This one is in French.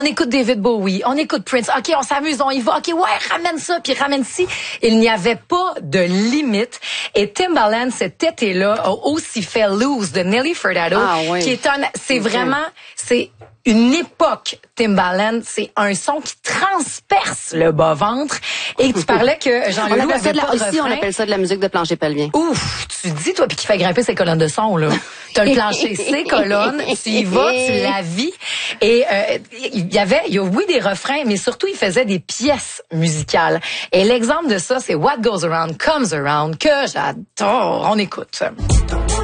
On écoute David Bowie, on écoute Prince. OK, on s'amuse, on y va. OK, ouais, ramène ça, puis ramène ci. Il n'y avait pas de limite. Et Timbaland, cet été-là, a aussi fait Lose de Nelly Furtado, qui est c'est une époque, Timbaland. C'est un son qui transperce le bas-ventre. Et tu parlais que Jean-Leloup avait pas de refrain. On appelle ça de la musique de plancher pelvien. Ouf, tu dis, toi, puis qui fait grimper ses colonnes de son, là. T'as le plancher, ses colonnes, tu y vas, tu la vis. Et il y a des refrains, mais surtout, il faisait des pièces musicales. Et l'exemple de ça, c'est What Goes Around Comes Around, que j'adore. On écoute.